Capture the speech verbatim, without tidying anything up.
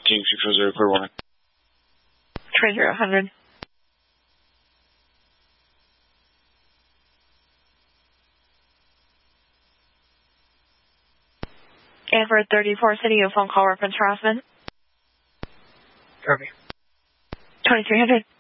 King six four zero, clear one. three zero hundred. And for thirty-four City, a phone call reference harassment. Copy. twenty-three hundred.